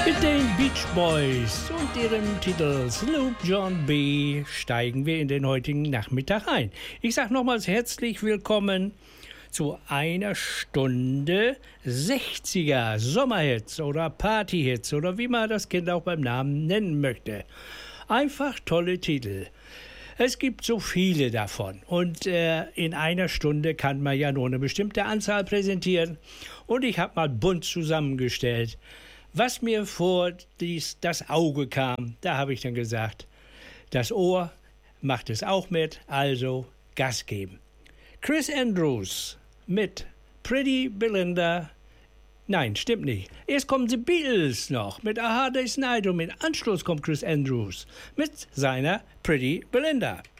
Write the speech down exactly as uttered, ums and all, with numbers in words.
Mit den Beach Boys und ihrem Titel Snoop John B. steigen wir in den heutigen Nachmittag ein. Ich sage nochmals herzlich willkommen zu einer Stunde sechziger Sommerhits oder Partyhits oder wie man das Kind auch beim Namen nennen möchte. Einfach tolle Titel. Es gibt so viele davon und äh, in einer Stunde kann man ja nur eine bestimmte Anzahl präsentieren und ich habe mal bunt zusammengestellt, was mir vor dies, das Auge kam. Da habe ich dann gesagt, das Ohr macht es auch mit, also Gas geben. Chris Andrews mit Pretty Belinda. Nein, stimmt nicht. Erst kommen die Beatles noch mit A Hard Day's Night und mit Anschluss kommt Chris Andrews mit seiner Pretty Belinda.